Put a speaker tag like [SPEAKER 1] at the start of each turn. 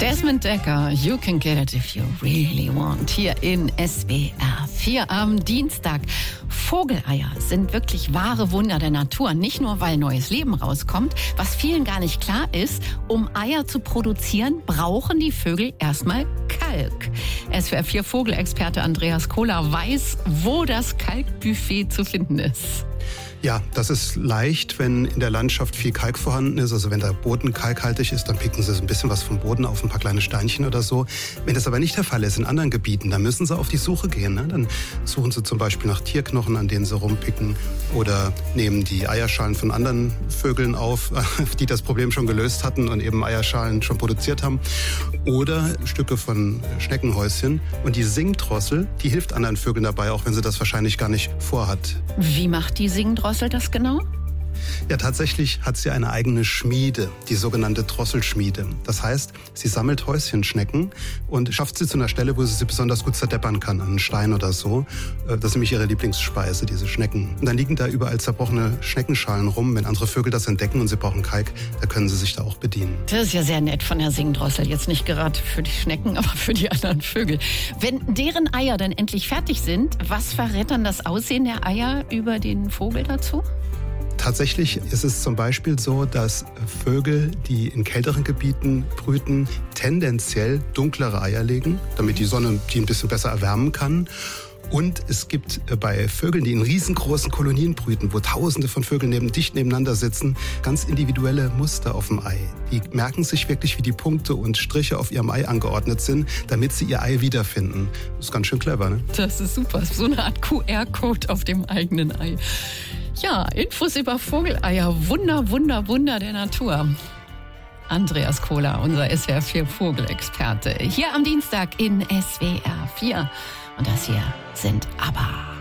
[SPEAKER 1] Desmond Dekker, You Can Get It If You Really Want, hier in SWR 4 am Dienstag. Vogeleier sind wirklich wahre Wunder der Natur. Nicht nur, weil neues Leben rauskommt. Was vielen gar nicht klar ist, um Eier zu produzieren, brauchen die Vögel erstmal Kalk. SWR 4 Vogelexperte Andreas Kohler weiß, wo das Kalkbuffet zu finden ist.
[SPEAKER 2] Ja, das ist leicht, wenn in der Landschaft viel Kalk vorhanden ist. Also wenn der Boden kalkhaltig ist, dann picken sie so ein bisschen was vom Boden auf, ein paar kleine Steinchen oder so. Wenn das aber nicht der Fall ist in anderen Gebieten, dann müssen sie auf die Suche gehen. Ne? Dann suchen sie zum Beispiel nach Tierknochen, an denen sie rumpicken, oder nehmen die Eierschalen von anderen Vögeln auf, die das Problem schon gelöst hatten und eben Eierschalen schon produziert haben. Oder Stücke von Schneckenhäuschen. Und die Singdrossel, die hilft anderen Vögeln dabei, auch wenn sie das wahrscheinlich gar nicht vorhat.
[SPEAKER 1] Wie macht die Singdrossel das genau?
[SPEAKER 2] Ja, tatsächlich hat sie eine eigene Schmiede, die sogenannte Drosselschmiede. Das heißt, sie sammelt Häuschenschnecken und schafft sie zu einer Stelle, wo sie besonders gut zerdeppern kann, an einen Stein oder so. Das ist nämlich ihre Lieblingsspeise, diese Schnecken. Und dann liegen da überall zerbrochene Schneckenschalen rum. Wenn andere Vögel das entdecken und sie brauchen Kalk, da können sie sich da auch bedienen.
[SPEAKER 1] Das ist ja sehr nett von der Singdrossel. Jetzt nicht gerade für die Schnecken, aber für die anderen Vögel. Wenn deren Eier dann endlich fertig sind, was verrät dann das Aussehen der Eier über den Vogel dazu?
[SPEAKER 2] Tatsächlich ist es zum Beispiel so, dass Vögel, die in kälteren Gebieten brüten, tendenziell dunklere Eier legen, damit die Sonne die ein bisschen besser erwärmen kann. Und es gibt bei Vögeln, die in riesengroßen Kolonien brüten, wo Tausende von Vögeln dicht nebeneinander sitzen, ganz individuelle Muster auf dem Ei. Die merken sich wirklich, wie die Punkte und Striche auf ihrem Ei angeordnet sind, damit sie ihr Ei wiederfinden. Das ist ganz schön clever, ne?
[SPEAKER 1] Das ist super. So eine Art QR-Code auf dem eigenen Ei. Ja, Infos über Vogeleier. Wunder, Wunder, Wunder der Natur. Andreas Kohler, unser SWR 4 Vogelexperte. Hier am Dienstag in SWR 4. Und das hier sind ABBA.